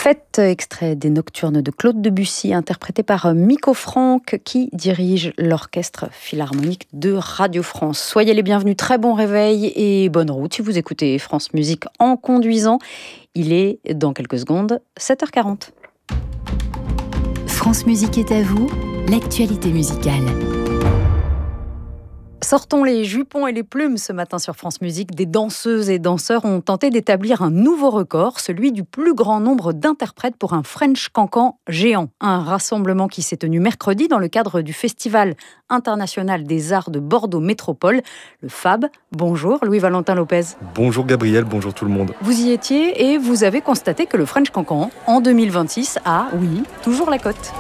Fête, extrait des Nocturnes de Claude Debussy, interprété par Miko Franck, qui dirige l'Orchestre Philharmonique de Radio France. Soyez les bienvenus, très bon réveil et bonne route si vous écoutez France Musique en conduisant. Il est, dans quelques secondes, 7h40. France Musique est à vous, l'actualité musicale. Sortons les jupons et les plumes ce matin sur France Musique. Des danseuses et danseurs ont tenté d'établir un nouveau record, celui du plus grand nombre d'interprètes pour un French Cancan géant. Un rassemblement qui s'est tenu mercredi dans le cadre du Festival international des arts de Bordeaux Métropole, le FAB. Bonjour Louis-Valentin Lopez. Bonjour Gabriel, bonjour tout le monde. Vous y étiez et vous avez constaté que le French Cancan, en 2026, a, oui, toujours la cote.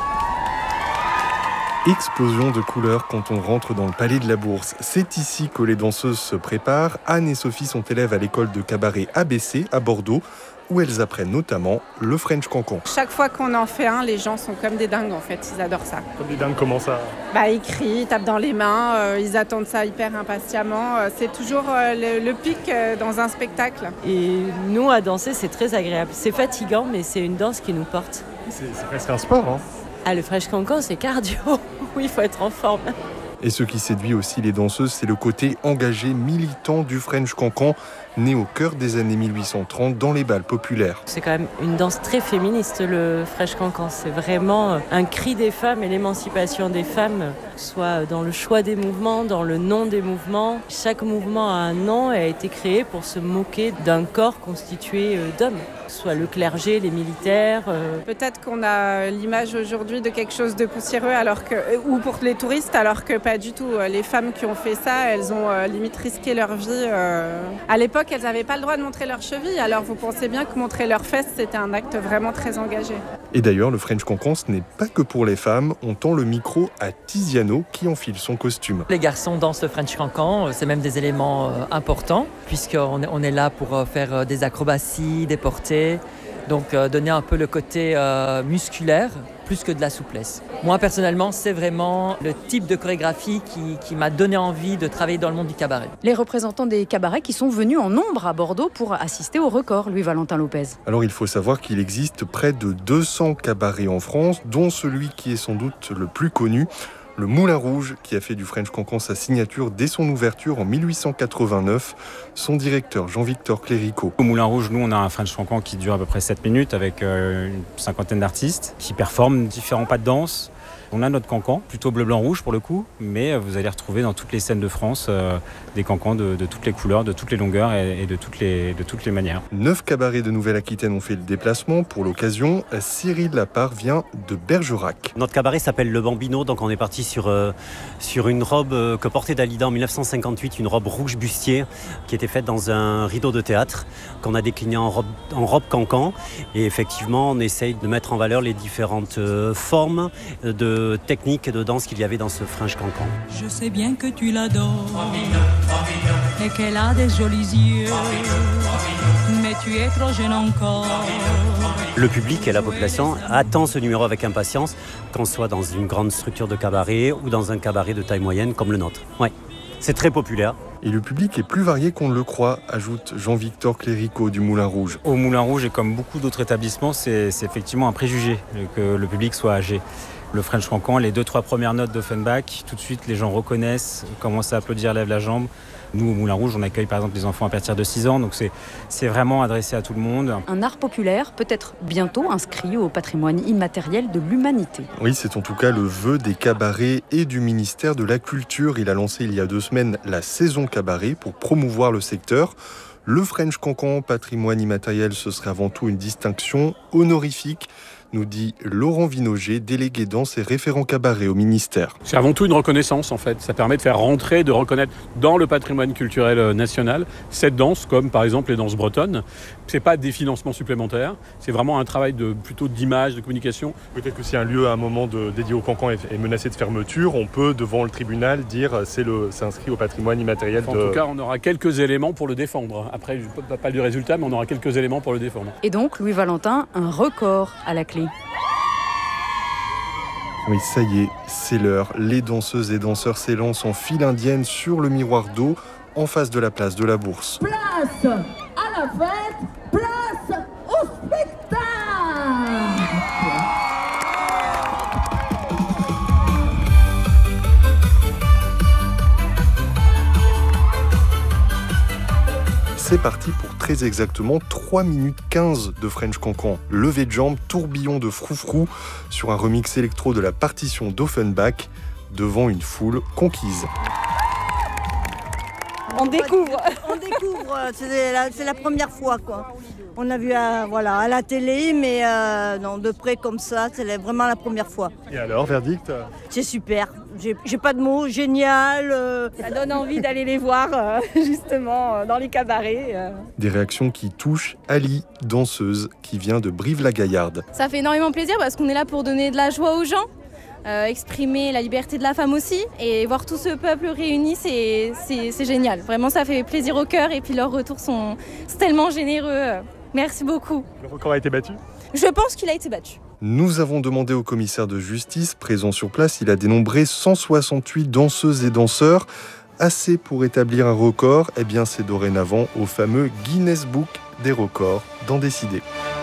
Explosion de couleurs quand on rentre dans le palais de la Bourse. C'est ici que les danseuses se préparent. Anne et Sophie sont élèves à l'école de cabaret ABC à Bordeaux, où elles apprennent notamment le French Cancan. Chaque fois qu'on en fait un, les gens sont comme des dingues en fait, ils adorent ça. Comme des dingues, comment ça ? Ils crient, ils tapent dans les mains, ils attendent ça hyper impatiemment. C'est toujours le pic dans un spectacle. Et nous, à danser, c'est très agréable. C'est fatigant, mais c'est une danse qui nous porte. C'est presque un sport, hein ? Ah, le French Cancan, c'est cardio. Oui, il faut être en forme. Et ce qui séduit aussi les danseuses, c'est le côté engagé, militant du French Cancan, né au cœur des années 1830 dans les bals populaires. C'est quand même une danse très féministe, le French Cancan. C'est vraiment un cri des femmes et l'émancipation des femmes, soit dans le choix des mouvements, dans le nom des mouvements. Chaque mouvement a un nom et a été créé pour se moquer d'un corps constitué d'hommes, soit le clergé, les militaires. Peut-être qu'on a l'image aujourd'hui de quelque chose de poussiéreux ou pour les touristes, alors que pas du tout. Les femmes qui ont fait ça, elles ont limite risqué leur vie. À l'époque, elles n'avaient pas le droit de montrer leurs chevilles, alors vous pensez bien que montrer leurs fesses, c'était un acte vraiment très engagé. Et d'ailleurs, le French Cancan, ce n'est pas que pour les femmes. On tend le micro à Tiziano, qui enfile son costume. Les garçons dansent le French Cancan, c'est même des éléments importants, puisqu'on est là pour faire des acrobaties, des portées, donc donner un peu le côté musculaire, plus que de la souplesse. Moi, personnellement, c'est vraiment le type de chorégraphie qui m'a donné envie de travailler dans le monde du cabaret. Les représentants des cabarets qui sont venus en nombre à Bordeaux pour assister au record, Louis-Valentin Lopez. Alors, il faut savoir qu'il existe près de 200 cabarets en France, dont celui qui est sans doute le plus connu, le Moulin Rouge, qui a fait du French Cancan sa signature dès son ouverture en 1889. Son directeur, Jean-Victor Cléricault. Au Moulin Rouge, nous, on a un French Cancan qui dure à peu près 7 minutes avec une cinquantaine d'artistes qui performent différents pas de danse. On a notre cancan, plutôt bleu-blanc-rouge pour le coup, mais vous allez retrouver dans toutes les scènes de France des cancans de toutes les couleurs, de toutes les longueurs et de toutes les manières. 9 cabarets de Nouvelle-Aquitaine ont fait le déplacement. Pour l'occasion, Cyril Lapart vient de Bergerac. Notre cabaret s'appelle Le Bambino, donc on est parti sur une robe que portait Dalida en 1958, une robe rouge bustier qui était faite dans un rideau de théâtre qu'on a décliné en robe cancan. Et effectivement, on essaye de mettre en valeur les différentes formes de technique et de danse qu'il y avait dans ce French Cancan. Je sais bien que tu l'adores et qu'elle a des jolis yeux, mais tu es trop jeune encore. Le public et la population attend ce numéro avec impatience, qu'on soit dans une grande structure de cabaret ou dans un cabaret de taille moyenne comme le nôtre. Ouais, c'est très populaire. Et le public est plus varié qu'on ne le croit, ajoute Jean-Victor Cléricault du Moulin Rouge. Au Moulin Rouge, et comme beaucoup d'autres établissements, c'est effectivement un préjugé que le public soit âgé. Le French Cancan, les 2-3 premières notes d'Offenbach, tout de suite les gens reconnaissent, commencent à applaudir, lèvent la jambe. Nous, au Moulin Rouge, on accueille par exemple les enfants à partir de 6 ans, donc c'est vraiment adressé à tout le monde. Un art populaire, peut-être bientôt inscrit au patrimoine immatériel de l'humanité. Oui, c'est en tout cas le vœu des cabarets et du ministère de la Culture. Il a lancé il y a 2 semaines la saison cabaret pour promouvoir le secteur. Le French Cancan, patrimoine immatériel, ce serait avant tout une distinction honorifique, nous dit Laurent Vinoget, délégué danse et référent cabaret au ministère. C'est avant tout une reconnaissance en fait. Ça permet de faire rentrer, de reconnaître dans le patrimoine culturel national cette danse, comme par exemple les danses bretonnes. C'est pas des financements supplémentaires, c'est vraiment un travail plutôt d'image, de communication. Peut-être que si un lieu à un moment dédié au cancan est menacé de fermeture, on peut devant le tribunal dire c'est inscrit au patrimoine immatériel. En tout cas, on aura quelques éléments pour le défendre. Après, je ne peux pas du résultat, mais on aura quelques éléments pour le défendre. Et donc, Louis-Valentin, un record à la clé. Oui, ça y est, c'est l'heure. Les danseuses et danseurs s'élancent en file indienne sur le miroir d'eau en face de la place de la Bourse. Place à la fête, place au spectacle. parti pour très exactement 3 minutes 15 de French Cancan. Levé de jambes, tourbillon de froufrou sur un remix électro de la partition d'Offenbach devant une foule conquise. On découvre, c'est la première fois quoi. On a vu à la télé, mais non, de près comme ça, c'est vraiment la première fois. Et alors, verdict ? C'est super, j'ai pas de mots, génial. Ça donne envie d'aller les voir justement dans les cabarets. Des réactions qui touchent Ali, danseuse, qui vient de Brive-la-Gaillarde. Ça fait énormément plaisir parce qu'on est là pour donner de la joie aux gens. Exprimer la liberté de la femme aussi et voir tout ce peuple réuni, c'est génial. Vraiment, ça fait plaisir au cœur et puis leurs retours sont tellement généreux. Merci beaucoup. Le record a été battu ? Je pense qu'il a été battu. Nous avons demandé au commissaire de justice présent sur place, il a dénombré 168 danseuses et danseurs. Assez pour établir un record, eh bien c'est dorénavant au fameux Guinness Book des records d'en décider.